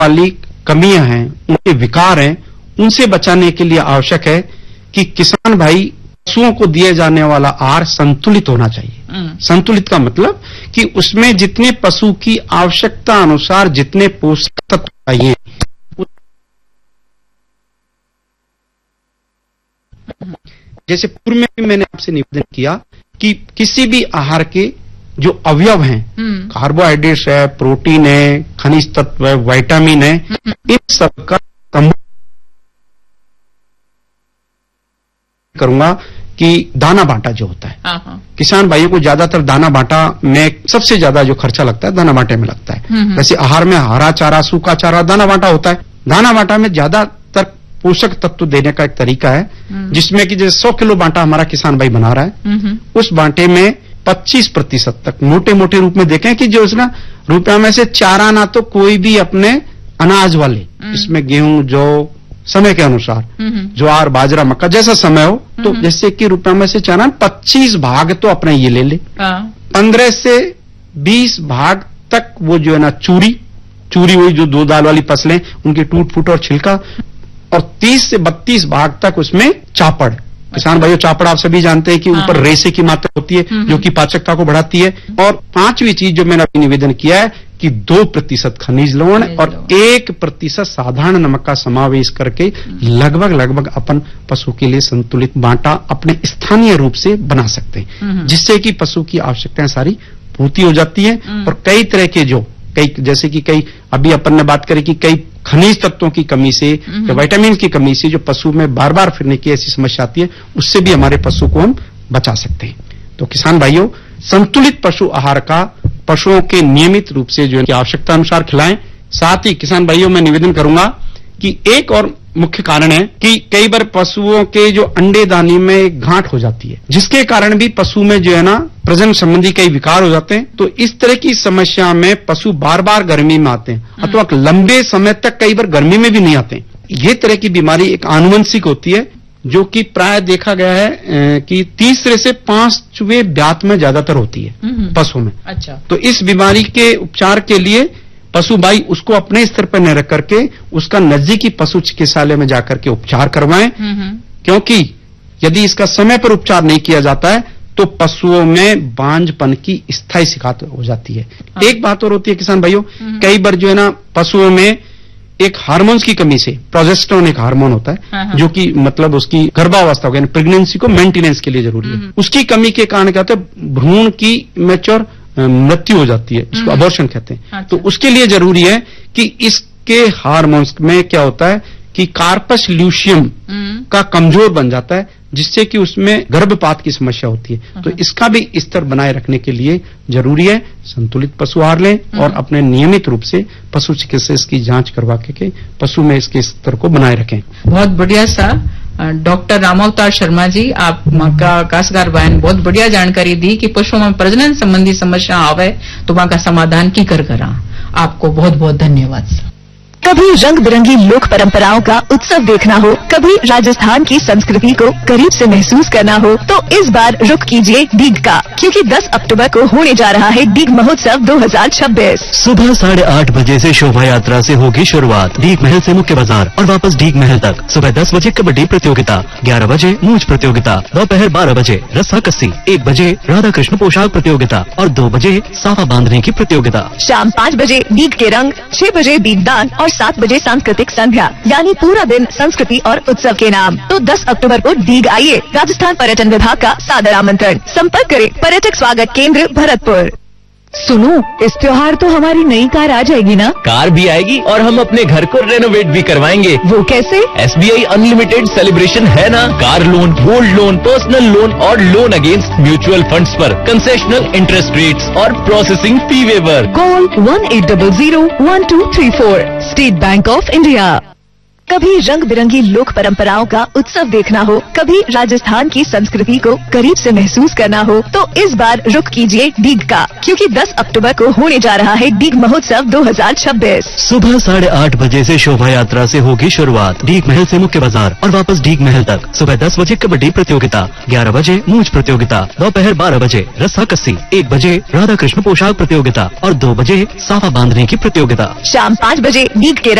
वाली कमियां हैं, उनके विकार हैं, उनसे बचाने के लिए आवश्यक है कि किसान भाई पशुओं को दिए जाने वाला आहार संतुलित होना चाहिए। संतुलित का मतलब कि उसमें जितने पशु की आवश्यकता अनुसार जितने पोषक तत्व चाहिए, जैसे पूर्व में भी मैंने आपसे निवेदन किया कि किसी भी आहार के जो अवयव हैं, कार्बोहाइड्रेट्स है, प्रोटीन है, खनिज तत्व है, विटामिन है, इन सब का करूंगा कि दाना बांटा जो होता है, किसान भाइयों को ज्यादातर दाना बांटा में सबसे ज्यादा जो खर्चा लगता है दाना बांटे में लगता है। वैसे आहार में हरा चारा, सूखा चारा, दाना बांटा होता है। दाना बांटा में ज्यादातर पोषक तत्व देने का एक तरीका है, जिसमें कि जैसे 100 किलो बांटा हमारा किसान भाई बना रहा है, उस बांटे में 25% तक मोटे मोटे रूप में देखें कि जो उसना रुपया में से चारा ना तो कोई भी अपने अनाज वाले, इसमें गेहूं, जौ, समय के अनुसार ज्वार, बाजरा, मक्का जैसा समय हो, तो जैसे कि रुपया में से चारा 25 भाग तो अपने ये ले ले, 15 से 20 भाग तक वो जो है ना चूरी हुई जो 2 दाल वाली फसलें, उनकी टूट फूट और छिलका, और 30 से 32 भाग तक उसमें चापड़। किसान भाइयों, चापड़ आप सभी जानते हैं कि ऊपर रेसे की मात्रा होती है जो कि पाचकता को बढ़ाती है। और 5वीं चीज जो मैंने अभी निवेदन किया है कि 2% खनिज लवण और 1% साधारण नमक का समावेश करके लगभग अपन पशु के लिए संतुलित बांटा अपने स्थानीय रूप से बना सकते हैं, जिससे कि पशु की आवश्यकताएं सारी पूर्ति हो जाती है। और कई तरह के जैसे कि कई अभी अपन ने बात करी कि कई खनिज तत्वों की कमी से या विटामिन की कमी से जो पशु में बार बार फिरने की ऐसी समस्या आती है, उससे भी हमारे पशु को हम बचा सकते हैं। तो किसान भाइयों, संतुलित पशु आहार का पशुओं के नियमित रूप से जो है आवश्यकता अनुसार खिलाएं। साथ ही किसान भाइयों, मैं निवेदन करूंगा कि एक और मुख्य कारण है कि कई बार पशुओं के जो अंडे दानी में गांठ हो जाती है, जिसके कारण भी पशु में जो है ना प्रजनन संबंधी कई विकार हो जाते हैं। तो इस तरह की समस्या में पशु बार बार गर्मी में आते हैं अथवा लंबे समय तक कई बार गर्मी में भी नहीं आते। ये तरह की बीमारी एक आनुवंशिक होती है, जो कि प्राय देखा गया है कि तीसरे से 5वें ब्यात में ज्यादातर होती है पशु में। अच्छा। तो इस बीमारी के उपचार के लिए पशु भाई उसको अपने स्तर पर न रख करके उसका नजदीकी पशु चिकित्सालय में जाकर के उपचार करवाएं, क्योंकि यदि इसका समय पर उपचार नहीं किया जाता है तो पशुओं में बांझपन की स्थायी शिकायत हो जाती है। एक बात और होती है किसान भाइयों, कई बार जो है ना पशुओं में एक हार्मोन्स की कमी से, प्रोजेस्टेरोन एक हार्मोन होता है जो कि मतलब उसकी गर्भावस्था हो, प्रेगनेंसी को मेंटेनेंस के लिए जरूरी है, उसकी कमी के कारण क्या होता है, भ्रूण की मैच्योर मृत्यु हो जाती है, इसको अबॉर्शन कहते हैं। अच्छा। तो उसके लिए जरूरी है कि इसके हार्मोन्स में क्या होता है कि कार्पस ल्यूशियम का कमजोर बन जाता है, जिससे कि उसमें गर्भपात की समस्या होती है। तो इसका भी स्तर बनाए रखने के लिए जरूरी है संतुलित पशु आहार लें और अपने नियमित रूप से पशु चिकित्सक इसकी जांच करवा के पशु में इसके स्तर को बनाए रखें। बहुत बढ़िया सा डॉक्टर रामावतार शर्मा जी, आप का कासगार बहन बहुत बढ़िया जानकारी दी कि पशुओं में प्रजनन संबंधी समस्या आवे तो वहां का समाधान की करा। आपको बहुत बहुत धन्यवाद सर। कभी रंग बिरंगी लोक परंपराओं का उत्सव देखना हो, कभी राजस्थान की संस्कृति को करीब से महसूस करना हो, तो इस बार रुख कीजिए डीग का, क्योंकि 10 अक्टूबर को होने जा रहा है डीग महोत्सव 2026। सुबह 8:30 बजे से शोभा यात्रा से होगी शुरुआत डीग महल से मुख्य बाजार और वापस डीग महल तक। सुबह 10 बजे कबड्डी प्रतियोगिता, 11 बजे मूंछ प्रतियोगिता, दोपहर 12 बजे रस्सा कस्सी, 1 बजे राधा कृष्ण पोशाक प्रतियोगिता और 2 बजे साफा बांधने की प्रतियोगिता। शाम 5 बजे डीग के रंग, 6 बजे दीप दान और 7 बजे सांस्कृतिक संध्या, यानी पूरा दिन संस्कृति और उत्सव के नाम। तो 10 अक्टूबर को डीग आइए। राजस्थान पर्यटन विभाग का सादर आमंत्रण। संपर्क करें पर्यटक स्वागत केंद्र भरतपुर। सुनो, इस त्योहार तो हमारी नई कार आ जाएगी ना? कार भी आएगी और हम अपने घर को रेनोवेट भी करवाएंगे। वो कैसे? SBI अनलिमिटेड सेलिब्रेशन है ना। Car loan, gold loan, personal loan और लोन अगेंस्ट म्यूचुअल फंड्स पर कंसेशनल इंटरेस्ट रेट्स और processing fee waiver. Call 1800 1234। State bank of India. कभी रंग बिरंगी लोक परंपराओं का उत्सव देखना हो, कभी राजस्थान की संस्कृति को करीब से महसूस करना हो, तो इस बार रुख कीजिए डीग का, क्योंकि 10 अक्टूबर को होने जा रहा है डीग महोत्सव 2026। सुबह 8:30 बजे से शोभा यात्रा से होगी शुरुआत। डीग महल से मुख्य बाजार और वापस डीग महल तक। सुबह 10 बजे कबड्डी प्रतियोगिता, 11 बजे मूंछ प्रतियोगिता, दोपहर 12 बजे रस्साकस्सी, 1 बजे राधा कृष्ण पोशाक प्रतियोगिता और 2 बजे साफा बांधने की प्रतियोगिता। शाम 5 बजे डीग के